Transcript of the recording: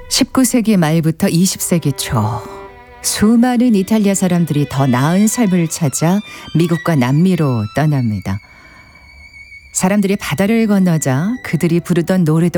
19세기 말부터 20세기 초 수많은 이탈리아 사람들이 더 나은 삶을 찾아 미국과 남미로 떠납니다. 사람들이 바다를 건너자 그들이 부르던 노래도